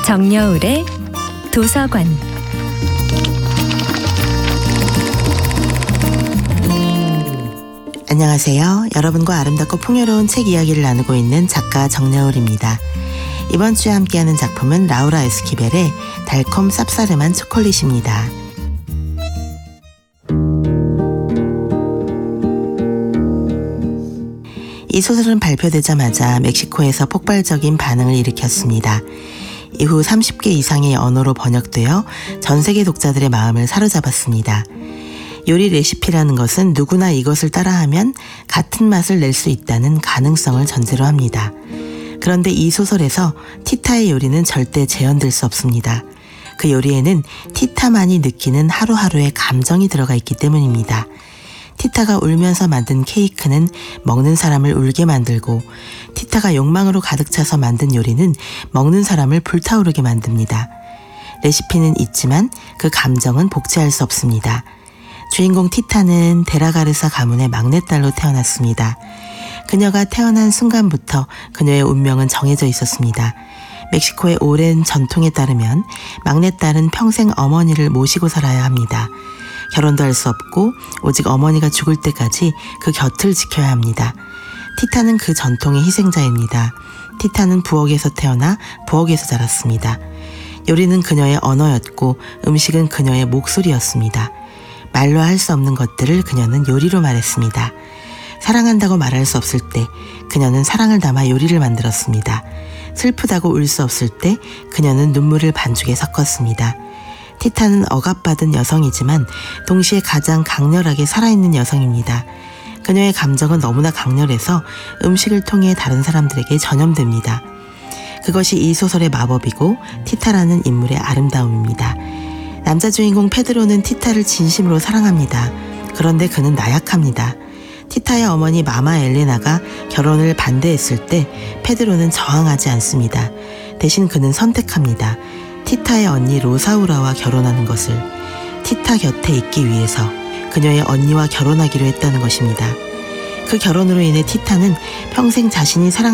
정여울의 도서관. 안녕하세요. 여러분과 아름답고 풍요로운 책 이야기를 나누고 있는 작가 정여울입니다. 이번 주에 함께하는 작품은 라우라 에스키벨의 달콤 쌉싸름한 초콜릿입니다. 이 소설은 발표되자마자 멕시코에서 폭발적인 반응을 일으켰습니다. 이후 30개 이상의 언어로 번역되어 전 세계 독자들의 마음을 사로잡았습니다. 요리 레시피라는 것은 누구나 이것을 따라하면 같은 맛을 낼 수 있다는 가능성을 전제로 합니다. 그런데 이 소설에서 티타의 요리는 절대 재현될 수 없습니다. 그 요리에는 티타만이 느끼는 하루하루의 감정이 들어가 있기 때문입니다. 티타가 울면서 만든 케이크는 먹는 사람을 울게 만들고, 티타가 욕망으로 가득 차서 만든 요리는 먹는 사람을 불타오르게 만듭니다. 레시피는 있지만 그 감정은 복제할 수 없습니다. 주인공 티타는 데라가르사 가문의 막내딸로 태어났습니다. 그녀가 태어난 순간부터 그녀의 운명은 정해져 있었습니다. 멕시코의 오랜 전통에 따르면 막내딸은 평생 어머니를 모시고 살아야 합니다. 결혼도 할 수 없고 오직 어머니가 죽을 때까지 그 곁을 지켜야 합니다. 티타는 그 전통의 희생자입니다. 티타는 부엌에서 태어나 부엌에서 자랐습니다. 요리는 그녀의 언어였고 음식은 그녀의 목소리였습니다. 말로 할 수 없는 것들을 그녀는 요리로 말했습니다. 사랑한다고 말할 수 없을 때 그녀는 사랑을 담아 요리를 만들었습니다. 슬프다고 울 수 없을 때 그녀는 눈물을 반죽에 섞었습니다. 티타는 억압받은 여성이지만 동시에 가장 강렬하게 살아있는 여성입니다. 그녀의 감정은 너무나 강렬해서 음식을 통해 다른 사람들에게 전염됩니다. 그것이 이 소설의 마법이고 티타라는 인물의 아름다움입니다. 남자 주인공 페드로는 티타를 진심으로 사랑합니다. 그런데 그는 나약합니다. 티타의 어머니 마마 엘레나가 결혼을 반대했을 때 페드로는 저항하지 않습니다. 대신 그는 선택합니다. 티타의 언니 로사우라와 결혼하는 것을. 티타 곁에 있기 위해서 그녀의 언니와 결혼하기로 했다는 것입니다. 그 결혼으로 인해 티타는 평생 자신이